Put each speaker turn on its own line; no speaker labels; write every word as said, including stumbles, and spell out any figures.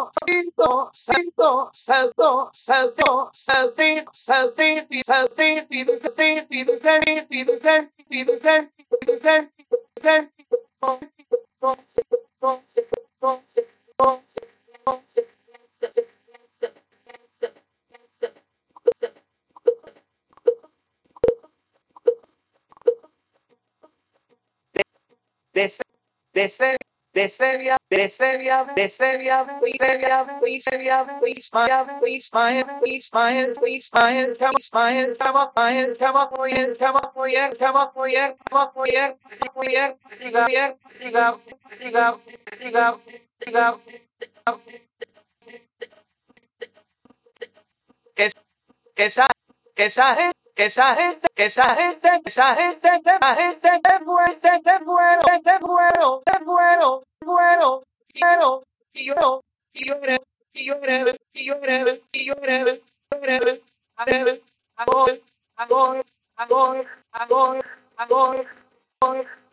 salto, salto, salto, salto, salti, salti, salti, pido, salti, pido, salti, pido, salti, pido, salti, pido, salti, salti, de ser, de seria, de seria, de seria, we seria, we seria, we smile, we smile, we smile, we smile, come smile, come up, smile, come up, we come up, we come up, we come up, we we dig out, dig out, dig out, dig out, dig out, es, esa, esa gente. Esa gente, esa gente, esa gente, esa gente te muero, te muero, te muero, te muero, muero, quiero, y yo, y yo breve, y yo breve, y yo breve, y yo breve, breve, breve, agor, agor, agor, agor, agor, agor.